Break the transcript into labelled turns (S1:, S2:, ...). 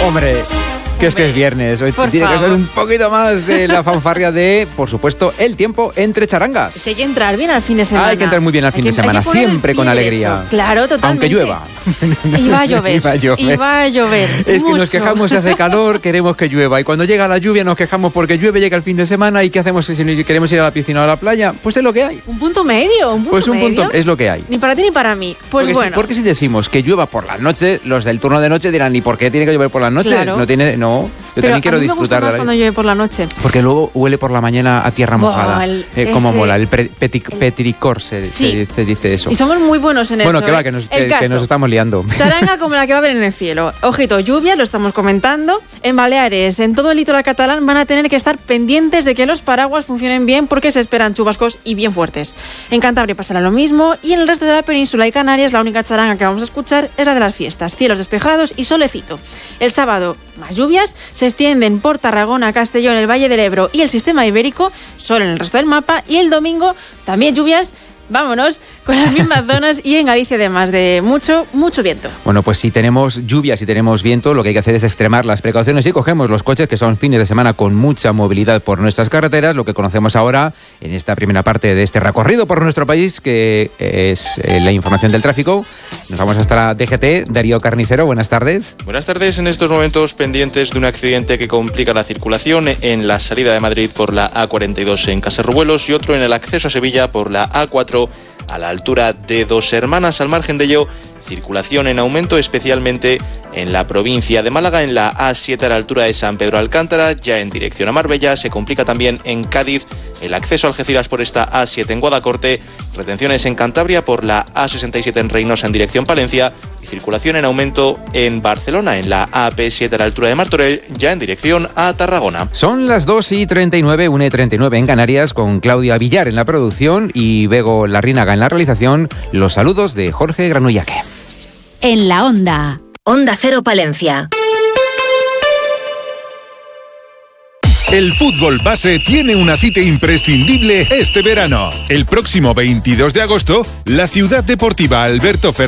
S1: Hombre, que es viernes. Hoy tiene que ser un poquito más de la fanfarria de, por supuesto, el tiempo entre charangas.
S2: Es que hay que entrar bien al fin de semana.
S1: Hay que entrar muy bien al fin de semana, siempre con alegría.
S2: Derecho. Claro, totalmente.
S1: Aunque llueva.
S2: Y va a llover.
S1: Es
S2: mucho.
S1: que nos quejamos si hace calor, queremos que llueva. Y cuando llega la lluvia nos quejamos porque llueve, llega el fin de semana. ¿Y qué hacemos si queremos ir a la piscina o a la playa? Pues es lo que hay.
S2: Un punto medio.
S1: Pues un punto es lo que hay.
S2: Ni para ti ni para mí. Pues
S1: porque
S2: bueno.
S1: Porque si decimos que llueva por la noche, los del turno de noche dirán, ¿y por qué tiene que llover por la noche?
S2: Claro.
S1: No. Yo también quiero disfrutar de la
S2: cuando llueve por la noche.
S1: Porque luego huele por la mañana a tierra mojada. Como mola, el petricor se dice eso.
S2: Y somos muy buenos en eso.
S1: Bueno, que va, que nos estamos liando.
S2: Charanga como la que va a haber en el cielo. Ojito, lluvia, lo estamos comentando. En Baleares, en todo el litoral catalán, van a tener que estar pendientes de que los paraguas funcionen bien porque se esperan chubascos y bien fuertes. En Cantabria pasará lo mismo y en el resto de la península y Canarias la única charanga que vamos a escuchar es la de las fiestas. Cielos despejados y solecito. El sábado, más lluvias, se extienden por Tarragona, Castellón, el Valle del Ebro y el sistema ibérico, sol en el resto del mapa, y el domingo también lluvias, vámonos, con las mismas zonas y en Galicia además de mucho viento.
S1: Bueno, pues si tenemos lluvia, si tenemos viento, lo que hay que hacer es extremar las precauciones y cogemos los coches que son fines de semana con mucha movilidad por nuestras carreteras, lo que conocemos ahora en esta primera parte de este recorrido por nuestro país, que es la información del tráfico. Nos vamos hasta la DGT. Darío Carnicero, buenas tardes.
S3: Buenas tardes. En estos momentos pendientes de un accidente que complica la circulación en la salida de Madrid por la A42 en Casarrubuelos y otro en el acceso a Sevilla por la A4 a la altura de Dos Hermanas. Al margen de ello, circulación en aumento, especialmente en la provincia de Málaga, en la A7 a la altura de San Pedro Alcántara, ya en dirección a Marbella. Se complica también en Cádiz el acceso a Algeciras por esta A7 en Guadacorte, retenciones en Cantabria por la A67 en Reynosa en dirección Palencia y circulación en aumento en Barcelona, en la AP7 a la altura de Martorell, ya en dirección a Tarragona.
S1: Son las 2:39, 1:39 en Canarias, con Claudia Villar en la producción y Bego Larrínaga en la realización. Los saludos de Jorge Granullaque.
S4: En la Onda. Onda Cero Palencia.
S5: El fútbol base tiene una cita imprescindible este verano. El próximo 22 de agosto, la Ciudad Deportiva Alberto Fernández